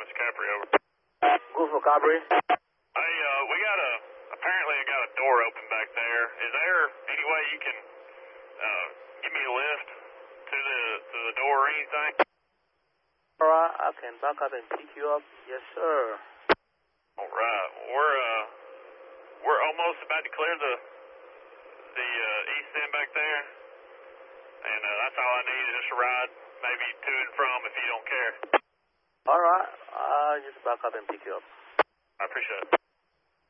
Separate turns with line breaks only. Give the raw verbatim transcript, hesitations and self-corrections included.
Mister Capri, over.
Go for Capri.
Hey, uh, we got a, apparently I got a door open back there. Is there any way you can, uh, give me a lift to the, to the door or anything?
Alright, I can back up and pick you up. Yes, sir.
Alright, we're, uh, we're almost about to clear the, the, uh, east end back there. And, uh, that's all I need is just a ride, maybe to and from if you don't care.
Alright, I'll just back up and pick you up.
I appreciate it.